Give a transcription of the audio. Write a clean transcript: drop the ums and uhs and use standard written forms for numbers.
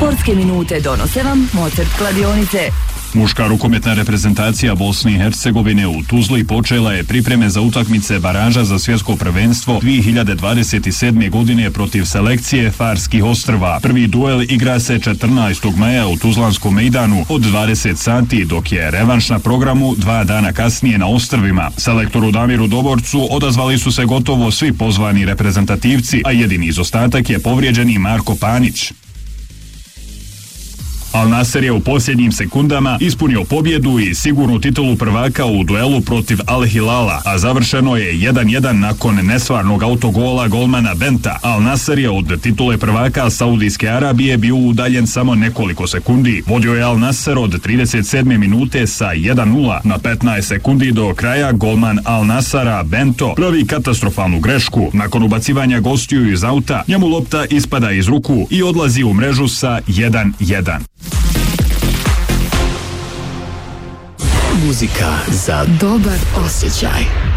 Sportske minute donose vam Mozart kladionice. Muška rukometna reprezentacija Bosne i Hercegovine u Tuzli počela je pripreme za utakmice baraža za svjetsko prvenstvo 2027. godine protiv selekcije Farskih ostrva. Prvi duel igra se 14. maja u Tuzlanskom mejdanu od 20 sati, dok je revanš na programu 2 dana kasnije na ostrvima. Selektoru Damiru Doborcu odazvali su se gotovo svi pozvani reprezentativci, a jedini izostatak je povrijeđeni Marko Panić. Al Naser je u posljednjim sekundama ispunio pobjedu i sigurnu titulu prvaka u duelu protiv Al Hilala, a završeno je 1-1 nakon nesvarnog autogola golmana Benta. Al Naser je od titule prvaka Saudijske Arabije bio udaljen samo nekoliko sekundi. Vodio je Al Naser od 37. minute sa 1-0. Na 15 sekundi do kraja golman Al Nasara Bento pravi katastrofalnu grešku. Nakon ubacivanja gostiju iz auta, njemu lopta ispada iz ruku i odlazi u mrežu sa 1-1. Muzika za dobar osjećaj.